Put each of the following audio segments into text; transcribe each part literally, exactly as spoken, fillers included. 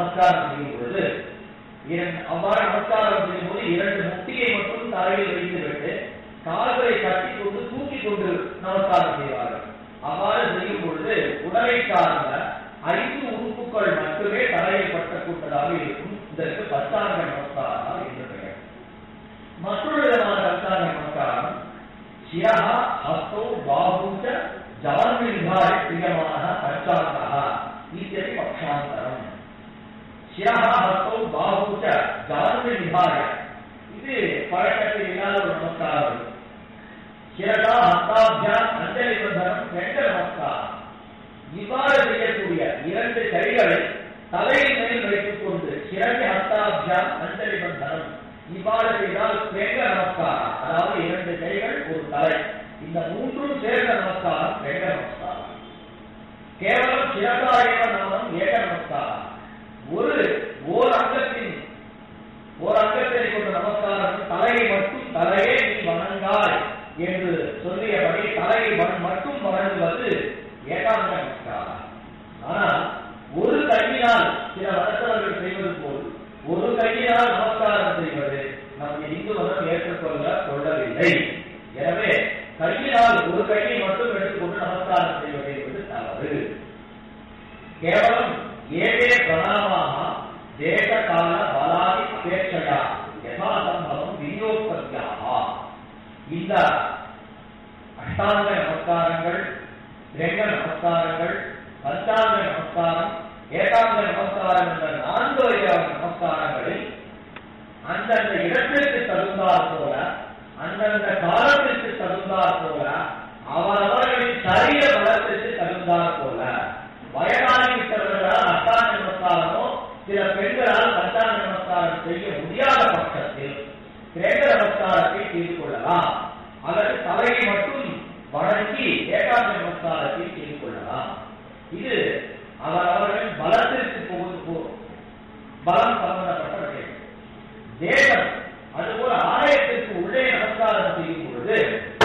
நமஸ்காரம் செய்யும் பொழுது அவ்வாறு நமஸ்காரம் செய்யும் போது இரண்டு முட்டியை மட்டும் தரையில் வைத்துவிட்டு கால்களை கட்டி கொண்டு தூக்கி கொண்டு நமஸ்காரம் செய்வார்கள். அவ்வாறு செய்யும் பொழுது உடலை சார்ந்த ஐந்து உறுப்புகள் மட்டுமே தரையில் பட்டக்கூட்டதாக இருக்கும். இதற்கு பஞ்சாங்க நமஸ்காரம் என்று பெயர். மற்றொரு விதமான பஞ்சாங்க நமஸ்காரம் சிரஹா ஹஸ்தோ பாஹூச்ச ஜான்விதாரி பிரியமான பஞ்சாங்கா இத்தியதி பக்ஷாந்தரம். சிரஹா ஹஸ்தோ பாஹூச்ச ஜான்விதாரி இது பழக்கத்தில் இல்லாத ஒரு நமஸ்காரம். சிரதா ஹஸ்தாபியாம் அஞ்சலி பந்தனம் ரெண்ட நமஸ்காரம். இவ்வாறு செய்யக்கூடிய இரண்டு கைகளை தலையின் மேல் வைத்துக் கொண்டு சிரண்ய ஹஸ்தாபியாம் அஞ்சலி பந்தனம் இவ்வாறு செய்தால் ரெண்ட நமஸ்காரம். அதாவது இரண்டு கைகள் ஒரு தலை, இந்த மூன்றும் சேர்ந்த நமஸ்காரம் ரெண்ட நமஸ்காரம். கேவலம் சிரதாயவ நாமம் ஏக நமஸ்காரம். ஒரு ஓர் அங்கத்தின் ஒரு அங்கத்தை கொண்ட நமஸ்காரம் தலையை மட்டும் தலையே நீ வணங்காய் என்று சொல்லியபடி தலையை மட்டும் வணங்குவது ஏகாந்த நமஸ்காரம். ஆனால் ஒரு கையினால் சில வழக்கவர்கள் செய்வது போல் ஒரு கையினால் நமஸ்காரம் செய்வது நமக்கு இந்து மதம் ஏற்றுக்கொள்ள கொள்ளவில்லை. எனவே கையினால் ஒரு கையை மட்டும் எடுத்துக்கொண்டு நமஸ்காரம் செய்வது என்பது தவறு. கேவலம் ஏதே பிரணாமாக தேச கால பலாதி அபேட்சையா யதாசம்பவம் விநியோகத்தியாக இந்த அஷ்டாங்க நமஸ்காரங்கள், திரங்க நமஸ்காரங்கள், பஞ்சாங்க நமஸ்காரம், ஏகாங்க நமஸ்காரம் என்ற நான்கு வகையான நமஸ்காரங்களில் அந்தந்த இடத்திற்கு தகுந்தாற் போல அந்தந்த காலத்திற்கு தகுந்தாற் போல அவரவர்களின் சரீர பலத்திற்கு தகுந்தாற் போல வயதாகிவிட்டவர்களால் அஷ்டாங்க நமஸ்காரமோ சில பெண்களால் பஞ்சாங்க நமஸ்காரம் செய்ய முடியாத பட்சத்தில் திரேங்க நமஸ்காரத்தை செய்து கொள்ளலாம். அல்லது தலையை மட்டும் வணங்கி ஏகாந்த நமஸ்காரத்தை செய்து கொள்ளலாம். இது அவரவர்களின் பலத்திற்கு போகுது பலம் சம்பந்தப்பட்ட விஷயம். தேசம் அதுபோல ஆலயத்திற்கு உள்ளே நமஸ்காரம் செய்யும் பொழுது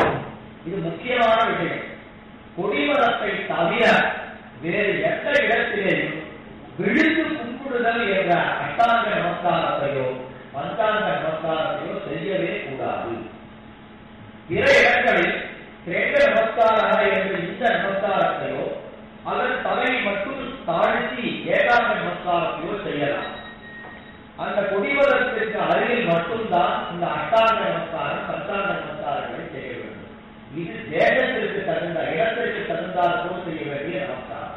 இது முக்கியமான விஷயம். கொடிமரத்தை தவிர வேறு எந்த இடத்திலேயும் விழுந்து கும்பிடுதல் என்ற அஷ்டாங்க நமஸ்காரத்தையோ பஞ்சாங்க நமஸ்காரத்தையோ செய்யவே கூடாது. பிற இடங்களில் திரேங்க நமஸ்கார என்ற இந்த நமஸ்காரத்தையோ அல்லது தலையை மட்டும் தாழ்த்தி ஏகாந்த நமஸ்காரத்தையோ செய்யலாம். அந்த கொடிமரத்திற்கு அருகில் மட்டும்தான் இந்த அஷ்டாங்க நமஸ்காரம் பஞ்சாங்க நமஸ்காரங்களை செய்ய வேண்டும். இது தேசத்திற்கு தகுந்த இடத்திற்கு தகுந்தால் போல் செய்ய வேண்டிய நமஸ்காரம்.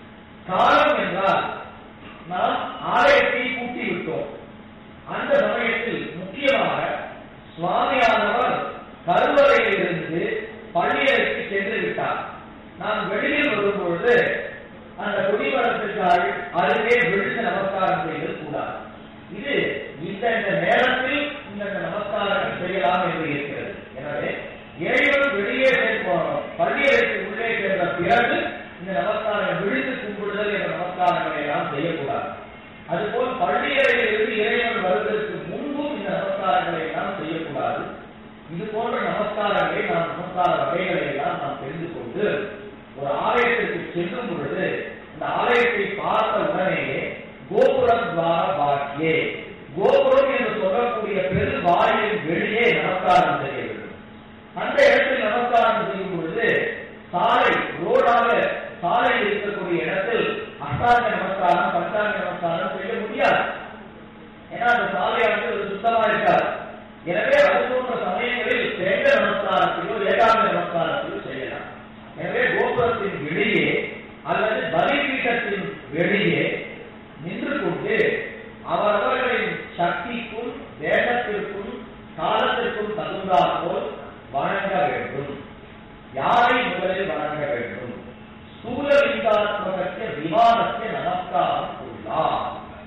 காலம் என்றால் நாம் ஆலயத்தை கூட்டி விட்டோம். அந்த சமயத்தில் முக்கியமாக சுவாமியானவர் கருவறையில் இருந்து பள்ளியறைக்கு சென்று விட்டார். நாம் வெளியில் வரும்பொழுது அந்த கொடிமரத்திற்கு அருகே விழுந்து நமஸ்காரம் செய்வது கூடாது. இது இந்த நேரத்தில் இந்த நமஸ்காரங்கள் செய்யலாம் என்று இருக்கிறது. எனவே இறைவன் வெளியே பள்ளியறைக்கு உள்ளே சென்ற பிறகு இந்த நமஸ்காரம் விழுந்து கும்பிடுதல் என்ற நமஸ்காரங்களை எல்லாம் செய்யக்கூடாது. அதுபோல் பள்ளியறையிலிருந்து இறைவன் வருவதற்கு முன்பும் இந்த நமஸ்காரங்களை எல்லாம் செய்யக்கூடாது. இது போன்ற நமஸ்காரங்களை நாம் நமஸ்கார வகைகளை எல்லாம் நாம் தெரிந்து கொண்டு ஒரு ஆலயத்திற்கு செல்லும் பொழுது இந்த ஆலயத்தை பார்த்த உடனேயே கோபுரம் துவார பாக்கியே கோபுரம் என்று சொல்லக்கூடிய பெரு வாயிலின் வெளியே நமஸ்காரம் செய்ய வேண்டும். அந்த இடத்தில் நமஸ்காரம் செய்யும் பொழுது சாலை ரோடாக சாலையில் இருக்கக்கூடிய இடத்தில் அஷ்டாங்க நமஸ்காரம் பஞ்சாங்க நமஸ்காரம் செய்ய முடியாது. ஏன்னா அந்த சாலையானது சுத்தமா இருக்காது. எனவே அது போன்ற சமயங்களில் திரேங்க நமஸ்காரத்தையோ ஏகாந்த நமஸ்காரத்தையோ செய்யலாம். எனவே கோபுரத்தின் வெளியே அல்லது பலிபீடத்தின் வெளியே நின்று கொண்டு அவரவர்களின் சக்திக்கும் தேசத்திற்கும் காலத்திற்கும் தகுந்தாற்போல் வணங்க வேண்டும். யாரை முதலில் வணங்க வேண்டும்? சூலலிங்காத்மகத்திய விமானத்தை நமஸ்காரம் உள்ளார்.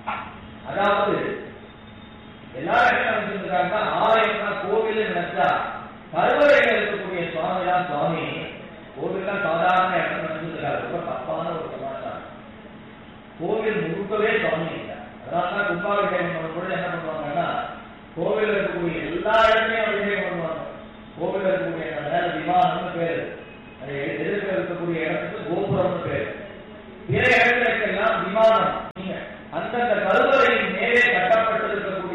அதாவது எல்லாரும் என்ன நினைச்சிருக்காங்க, ஆலயம்னா கோவில் நினைச்சா கருவறையில் இருக்கக்கூடிய சுவாமி தான் சுவாமி, கோவில்லாம் சாதாரண இடம் நினைச்சிருக்காரு. ரொம்ப தப்பான ஒரு சமாச்சாரம். கோவில் முழுக்கவே சுவாமி இல்லை. அதனால்தான் கும்பாபிஷேகம் பண்ணும்போது என்ன பண்ணுவாங்கன்னா கோவில் இருக்கக்கூடிய எல்லா இடத்துலையும் அபிஷேகம் பண்ணுவாங்க. கோவில் இருக்கக்கூடிய மேல விமானம்னு பேரு, அதை எதிர்க்க இருக்கக்கூடிய இடத்துக்கு கோபுரம்னு பேரு. பிற இடங்களுக்கெல்லாம் விமானம். நீங்க அந்தந்த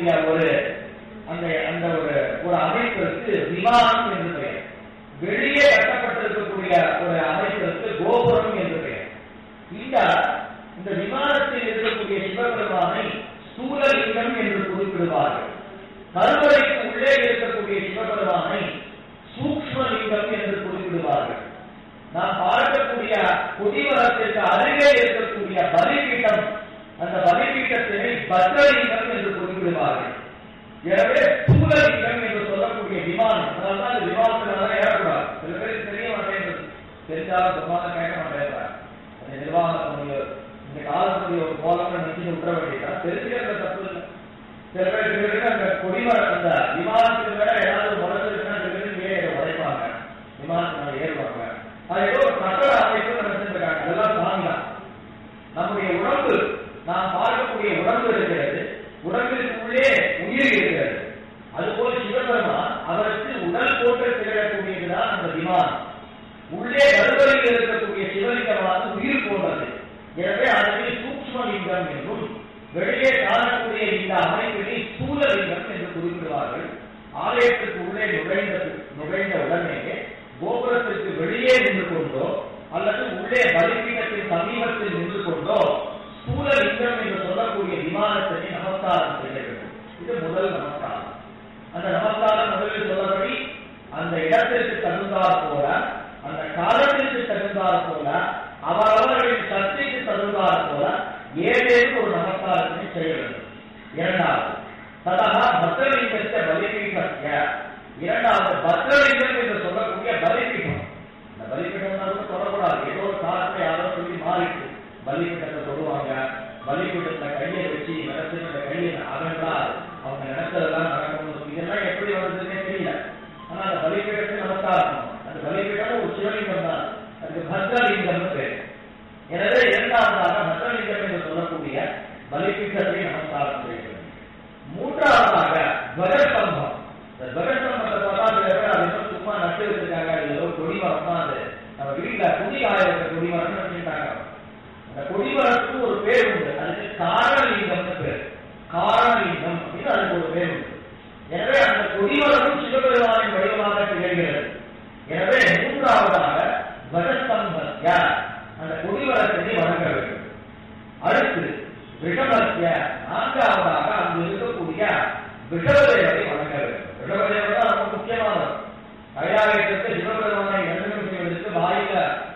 இருக்கக்கூடிய ஒரு அந்த அந்த ஒரு ஒரு அமைப்பிற்கு விமானம் என்று பெயர். வெளியே கட்டப்பட்டிருக்கக்கூடிய ஒரு அமைப்பிற்கு கோபுரம் என்று பெயர். இந்த இந்த விமானத்தில் இருக்கக்கூடிய சிவபெருமானை ஸ்தூலலிங்கம் என்று குறிப்பிடுவார்கள். கருவறைக்கு உள்ளே இருக்கக்கூடிய சிவபெருமானை சூக்ஷ்மலிங்கம் என்று குறிப்பிடுவார்கள். நாம் பார்க்கக்கூடிய கொடிமரத்திற்கு அருகே இருக்கக்கூடிய பலிபீட்டம், அந்த பலிபீட்டத்தினை பத்ரலிங்கம் என்று குறிப்பிடுவார்கள். எனவே ஸ்தூலலிங்கம் என்று சொல்லக்கூடிய விமானம், அதனால்தான் இந்த விமானத்தினால ஏறக்கூடாது. சில பேருக்கு தெரிய மாட்டேங்கிறது, தெரிஞ்சாலும் சொன்னாலும் கேட்க மாட்டேங்கிறார். அந்த நிர்வாகத்தினுடைய இந்த காலத்துடைய ஒரு கோலங்களை நிச்சயம் விட்டுற வேண்டியதான், தெரிஞ்சுக்கிற தப்பு இல்லை. சில பேர் சில அந்த கொடிமரம் அந்த விமானத்துக்கு மேல ஏதாவது முறைச்சிருக்குன்னா சில பேருக்கு ஏற உடைப்பாங்க, விமானத்தினால ஏறுவாங்க. அது ஏதோ ஒரு கட்டட அமைப்பு நடத்திருக்காங்க. அதெல்லாம் சாமிதான். நம்முடைய உடம்பு, நாம் பார்க்கக்கூடிய உடம்பு இருக்கிறது, உடம்பிற்கு உள்ளே உயிர் இருக்கிறது. அதுபோல சிவபெருமான் அவருக்கு உடல் போட்டு திகழக்கூடியதுதான் அந்த விமானம். உள்ளே கருவறையில் இருக்கக்கூடிய சிவலிங்கமானது உயிர் போன்றது. எனவே அதனை சூக்ஷ்மலிங்கம் என்றும், வெளியே காணக்கூடிய இந்த அமைப்பினை ஸ்தூலலிங்கம் என்று குறிப்பிடுவார்கள். ஆலயத்திற்கு உள்ளே நுழைந்த நுழைந்த உடனேயே கோபுரத்திற்கு வெளியே நின்று கொண்டோ அல்லது உள்ளே பலிபீடத்தின் சமீபத்தில் நின்று கொண்டோ ஸ்தூலலிங்கம் என்று சொல்லக்கூடிய விமானத்தினை நமஸ்காரம் செய்ய வேண்டும். இது முதல் நமஸ்காரம். அந்த நமஸ்காரம் முதலில் சொல்லபடி அந்த இடத்திற்கு தகுந்தாற் போல, அந்த காலத்திற்கு தகுந்தாற் போல, அவரவர்களின் சக்திக்கு தகுந்தாற் போல ஏதேனும் ஒரு நமஸ்காரத்தினை செய்ய வேண்டும். இரண்டாவது ததா பத்ரலிங்கத்தை பலிபீட்டத்திய, இரண்டாவது பத்ரலிங்கம் என்று சொல்லக்கூடிய பலிபீட்டம். இந்த பலிபீட்டம் தொடரக்கூடாது. ஏதோ ஒரு காலத்தை யாரோ சொல்லி மாறிட்டு பலிபீட்டத்தை தொடுவாங்க. பலிபீட்டத்துல கையை வச்சு நடத்து இந்த கையை அகன்றால் அவங்க நினைச்சதெல்லாம் நடக்கணும். இதெல்லாம் எப்படி வந்ததுன்னே தெரியல. ஆனா அந்த பலிபீட்டத்தை நமஸ்காரம், அந்த பலிபீட்டம் ஒரு சிவலிங்கம் தான், அதுக்கு பத்ரலிங்கம் பேர். எனவே இரண்டாவதாக பத்ரலிங்கம் என்று சொல்லக்கூடிய பலிபீட்டத்தை நமஸ்காரம் செய்ய வேண்டும். மூன்றாவதாக துவஜஸ்தம்பம். இந்த துவஜஸ்தம்பத்தை பார்த்தா சில பேர் அது இன்னும் சும்மா நட்டு வச்சிருக்காங்க, ஏதோ கொடிமரம் தான், அது நம்ம வீட்டுல துணி காய வைக்கிற கொடிமரம்னு வச்சுட்டாங்க. அந்த கொடிமரத்துக்கு ஒரு பேர் உண்டு, அதுக்கு காரணலிங்கம்னு பேர். காரணலிங்கம் அப்படின்னு அதுக்கு ஒரு பேர் உண்டு. எனவே அந்த கொடிமரமும் சிவபெருமானின் வடிவமாக திகழ்கிறது. எனவே மூன்றாவதாக துவஜஸ்தம்பத்ய, அந்த கொடிமரத்தினை வணங்க வேண்டும். அடுத்து விஷமத்திய, நான்காவதாக அங்கு இருக்கக்கூடிய விஷபதேவரை வணங்க வேண்டும். விஷபதேவர் தான் ரொம்ப முக்கியமானவர். கைலாயத்திற்கு சிவபெருமானை தரிசனம் செய்வதற்கு வாயில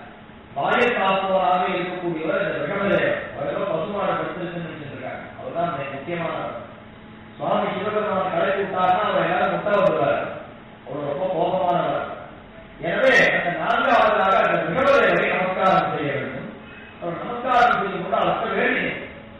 வாயில் காப்பவராக இருக்கக்கூடியவர் இந்த விஷபதேவர். அவர்கள் பசுமாடு படுத்திருக்குன்னு வச்சிருக்காங்க, அவர்தான் முக்கியமானவர். சுவாமி சிவபெருமான் கலை கூட்டாருன்னா அவர் எல்லாரும் முட்டை வருவார், அவர் ரொம்ப கோபமானவர். எனவே அந்த நான்காவதாக அந்த விஷபதேவரை நமஸ்காரம் செய்ய வேண்டும். அவர் நமஸ்காரம் செய்யும் போது அவருக்கு வேண்டிய